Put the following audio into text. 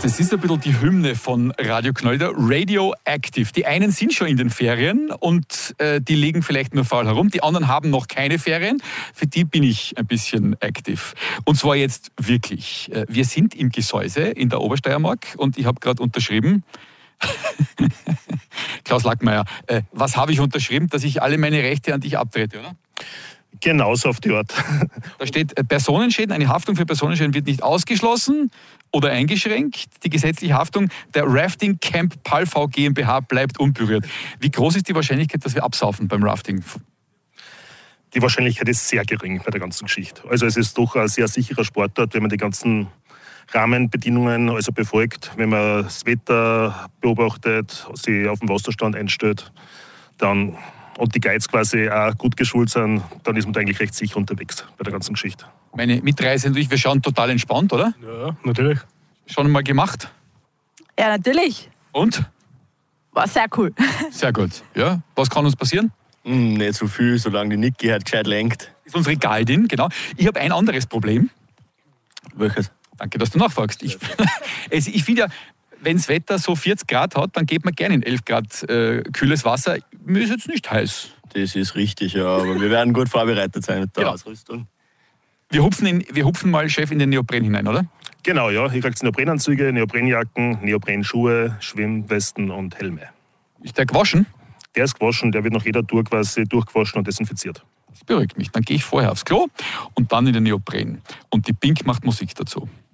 Das ist ein bisschen die Hymne von Radio Knöllder, Radioactive. Die einen sind schon in den Ferien und die liegen vielleicht nur faul herum. Die anderen haben noch keine Ferien. Für die bin ich ein bisschen aktiv. Und zwar jetzt wirklich. Wir sind im Gesäuse in der Obersteiermark und ich habe gerade unterschrieben. Klaus Lackmeier, was habe ich unterschrieben? Dass ich alle meine Rechte an dich abtrete, oder? Genauso auf die Art. Da steht Personenschäden, eine Haftung für Personenschäden wird nicht ausgeschlossen oder eingeschränkt. Die gesetzliche Haftung der Rafting Camp Palv GmbH bleibt unberührt. Wie groß ist die Wahrscheinlichkeit, dass wir absaufen beim Rafting? Die Wahrscheinlichkeit ist sehr gering bei der ganzen Geschichte. Also es ist doch ein sehr sicherer Sportart, wenn man die ganzen Rahmenbedingungen also befolgt, wenn man das Wetter beobachtet, sich auf den Wasserstand einstellt, dann und die Guides quasi auch gut geschult sind, dann ist man da eigentlich recht sicher unterwegs bei der ganzen Geschichte. Meine Mitreise und ich, wir schauen total entspannt, oder? Ja, natürlich. Schon mal gemacht? Ja, natürlich. Und? War sehr cool. Sehr gut. Ja, was kann uns passieren? Nicht so viel, solange die Niki halt gescheit lenkt. Das ist unsere Guidin, genau. Ich habe ein anderes Problem. Welches? Danke, dass du nachfragst. Ich finde ja, wenn das Wetter so 40 Grad hat, dann geht man gerne in 11 Grad kühles Wasser. Mir ist jetzt nicht heiß. Das ist richtig, ja, aber wir werden gut vorbereitet sein mit der Genau. Ausrüstung. Wir hupfen mal, Chef, in den Neopren hinein, oder? Genau, ja. Hier kriegt es Neoprenanzüge, Neoprenjacken, Neoprenschuhe, Schwimmwesten und Helme. Ist der gewaschen? Der ist gewaschen, der wird nach jeder Tour quasi durchgewaschen und desinfiziert. Das beruhigt mich. Dann gehe ich vorher aufs Klo und dann in den Neopren. Und die Pink macht Musik dazu.